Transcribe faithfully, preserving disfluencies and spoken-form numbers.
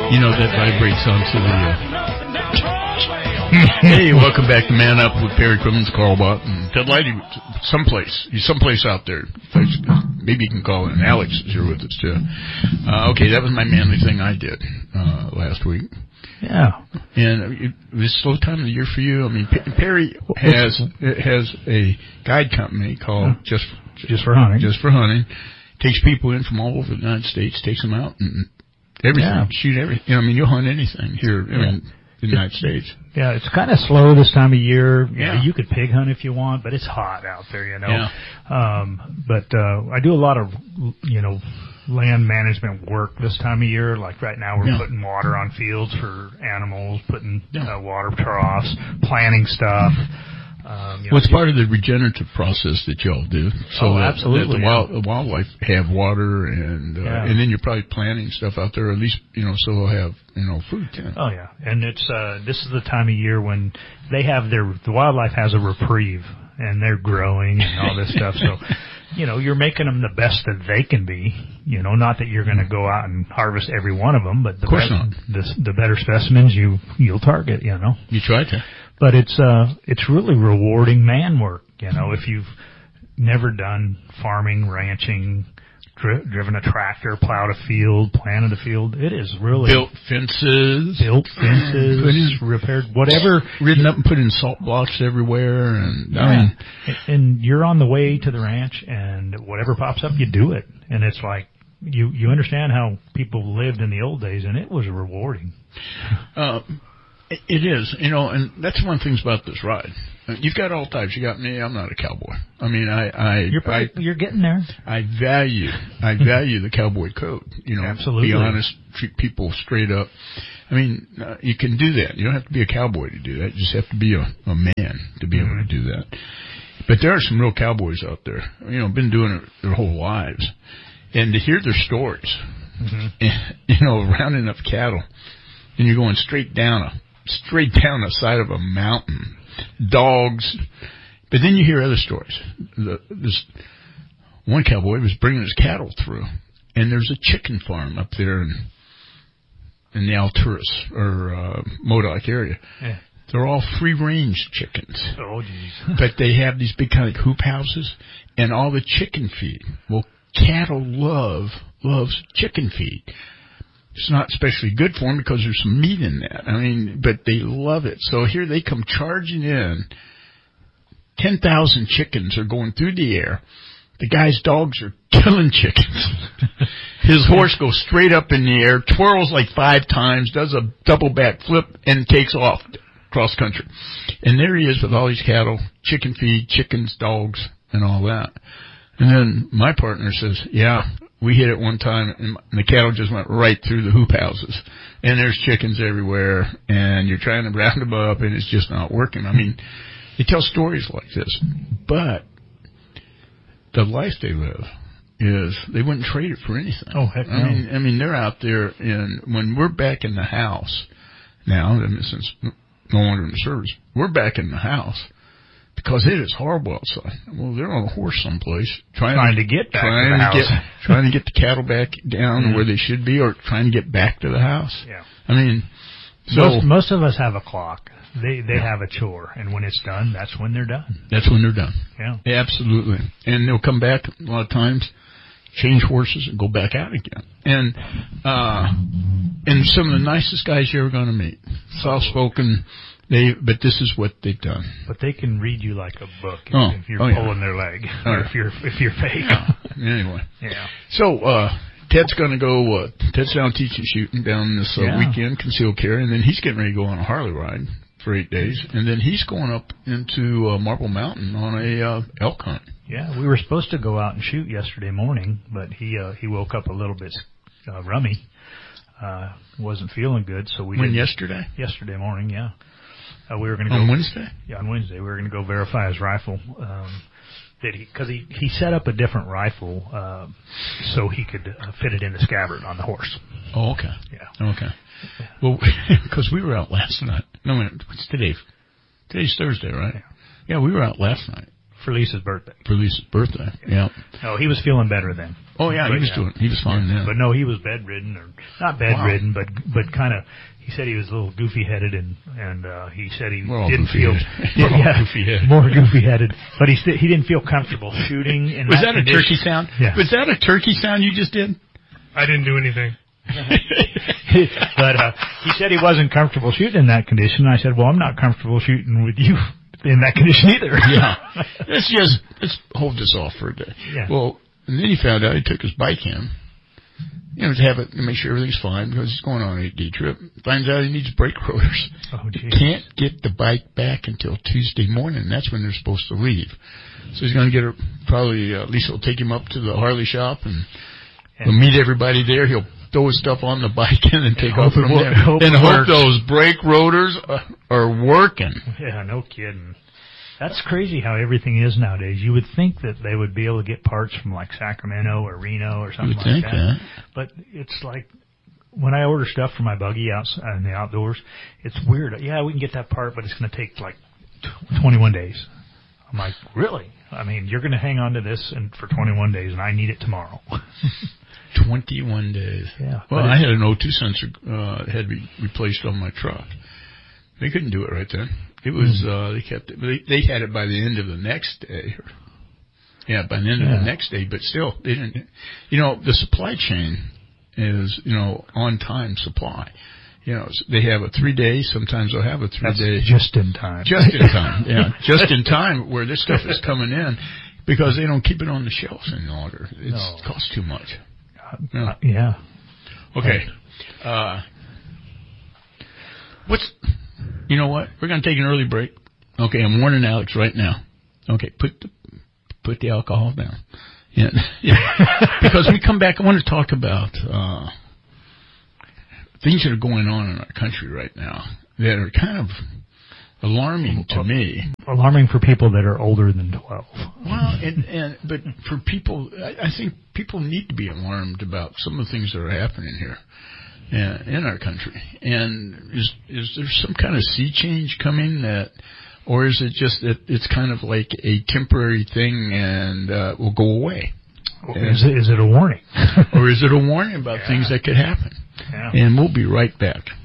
You know, that vibrates onto the... Uh... Hey, welcome back to Man Up with Perry Crimmins, Carl Bott, and Ted Lighty. Someplace. He's someplace out there. Maybe you can call in. Alex is here with us, too. Uh, okay, that was my manly thing I did uh, last week. Yeah. And it was a slow time of the year for you. I mean, Perry has has a guide company called Just, Just for Hunting. Just for Hunting. Takes people in from all over the United States, takes them out, and everything. Yeah. Shoot everything. You know, I mean, you'll hunt anything here in yeah. the United States. Yeah, it's kind of slow this time of year. You yeah. know, you could pig hunt if you want, but it's hot out there, you know. Yeah. Um, but uh, I do a lot of, you know, land management work this time of year. Like right now we're yeah. putting water on fields for animals, putting yeah. uh, water troughs, planting stuff. Um, you well, know, it's part of the regenerative process that y'all do. So oh, that, absolutely. That the, yeah. wild, the wildlife have water, and uh, yeah. and then you're probably planting stuff out there, at least, you know, so they'll have, you know, food too. Oh yeah, and it's uh, this is the time of year when they have their the wildlife has a reprieve, and they're growing and all this stuff. So, you know, you're making them the best that they can be. You know, not that you're going to go out and harvest every one of them, but the of course be- not. The, the better specimens you you'll target. You know, you try to. But it's uh it's really rewarding man work, you know, if you've never done farming, ranching, dri- driven a tractor, plowed a field, planted a field. It is really built fences, built fences, in, repaired whatever, ridden up and put in salt blocks everywhere, and yeah. I mean, and you're on the way to the ranch, and whatever pops up, you do it, and it's like you you understand how people lived in the old days, and it was rewarding. Uh, It is, you know, and that's one of the things about this ride. You've got all types. You got me. I'm not a cowboy. I mean, I, I, you're probably, I you're getting there. I value, I value the cowboy code. You know, absolutely. Be honest, treat people straight up. I mean, uh, you can do that. You don't have to be a cowboy to do that. You just have to be a, a man to be mm-hmm. able to do that. But there are some real cowboys out there. You know, been doing it their whole lives, and to hear their stories, mm-hmm. and, you know, rounding up cattle, and you're going straight down a. straight down the side of a mountain, dogs. But then you hear other stories. The, this one cowboy was bringing his cattle through, and there's a chicken farm up there in, in the Alturas or uh, Modoc area. Yeah. They're all free-range chickens. Oh, geez. But they have these big kind of hoop houses and all the chicken feed. Well, cattle love, loves chicken feed. It's not especially good for them because there's some meat in that. I mean, but they love it. So here they come charging in. ten thousand chickens are going through the air. The guy's dogs are killing chickens. His horse goes straight up in the air, twirls like five times, does a double back flip, and takes off cross country. And there he is with all these cattle, chicken feed, chickens, dogs, and all that. And then my partner says, yeah, we hit it one time, and the cattle just went right through the hoop houses. And there's chickens everywhere, and you're trying to round them up, and it's just not working. I mean, they tell stories like this. But the life they live is they wouldn't trade it for anything. Oh, heck no. I mean, I mean, they're out there, and when we're back in the house now, since no longer in the service, we're back in the house. Because it is horrible outside. Well, they're on a horse someplace trying, trying to get back trying to the to house. Get, trying to get the cattle back down mm-hmm. where they should be, or trying to get back to the house. Yeah. I mean, so most, most of us have a clock. They they yeah. have a chore, and when it's done, that's when they're done. That's when they're done. Yeah. yeah. Absolutely. And they'll come back a lot of times, change horses, and go back out again. And uh, and some of the nicest guys you're ever going to meet, soft spoken. They, but this is what they've done. But they can read you like a book if, oh, if you're oh, pulling yeah. their leg, oh, or yeah. if you're if you're fake. Yeah. Anyway. Yeah. So uh, Ted's going to go. Uh, Ted's down teaching shooting down this uh, yeah. weekend, concealed carry, and then he's getting ready to go on a Harley ride for eight days, and then he's going up into uh, Marble Mountain on a uh, elk hunt. Yeah, we were supposed to go out and shoot yesterday morning, but he uh, he woke up a little bit uh, rummy. Uh, wasn't feeling good, so we. When did, yesterday? Yesterday morning, yeah. Uh, we were going to go on Wednesday. Yeah, on Wednesday we were going to go verify his rifle. Um, that he because he he set up a different rifle uh, so he could uh, fit it in the scabbard on the horse. Oh, okay. Yeah. Okay. Well, because we were out last night. No, wait, what's today? Today's Thursday, right? Yeah. Yeah, we were out last night. For Lisa's birthday. For Lisa's birthday, yeah. No, he was feeling better then. Oh, yeah, but, he was yeah. doing, he was fine yeah. then. But no, he was bedridden, or not bedridden, wow. but but kind of, he said he was a little goofy-headed, and, and uh, he said he We're all didn't goofy feel, We're yeah, all goofy-headed. more goofy-headed, but he st- he didn't feel comfortable shooting in Was that that a condition. turkey sound? Yeah. Was that a turkey sound you just did? I didn't do anything. But uh, he said he wasn't comfortable shooting in that condition. And I said, well, I'm not comfortable shooting with you in that condition either. Yeah. Let's just let's hold this off for a day. Yeah. Well, and then he found out he took his bike in, you know, to have it to make sure everything's fine because he's going on an eight day trip. Finds out he needs brake rotors. Oh, geez. Can't get the bike back until Tuesday morning. That's when they're supposed to leave. So he's going to get a probably uh, Lisa will take him up to the Harley shop and, and we'll meet everybody there. He'll throw his stuff on the bike and then take off from there. Hope and works. hope those brake rotors are, are working. Yeah, no kidding. That's crazy how everything is nowadays. You would think that they would be able to get parts from like Sacramento or Reno or something you would like think that. that. But it's like when I order stuff for my buggy outside in the outdoors, it's weird. Yeah, we can get that part, but it's going to take like twenty-one days. I'm like, really? I mean, you're going to hang on to this and for twenty-one days, and I need it tomorrow. twenty-one days. Yeah. Well, I had an O two sensor uh, had to be replaced on my truck. They couldn't do it right then. It was, uh, they kept it, they, they had it by the end of the next day. Yeah, by the end yeah. of the next day, but still, they didn't, you know, the supply chain is, you know, on time supply. You know, they have a three day, sometimes they'll have a three That's day. just in time. Just in time, yeah. Just in time where this stuff is coming in because they don't keep it on the shelves any longer. It No. costs too much. Uh, Yeah. uh, yeah. Okay. Uh, what's, you know what? We're going to take an early break. Okay, I'm warning Alex right now. Okay, put the, put the alcohol down. Yeah, yeah. Because when we come back, I want to talk about uh, things that are going on in our country right now that are kind of alarming to me. Alarming for people that are older than twelve. Well, and, and but for people, I, I think people need to be alarmed about some of the things that are happening here in, in our country. And is is there some kind of sea change coming that, or is it just that it's kind of like a temporary thing and uh, will go away? Is it, is it a warning? Or is it a warning about yeah. things that could happen? Yeah. And we'll be right back.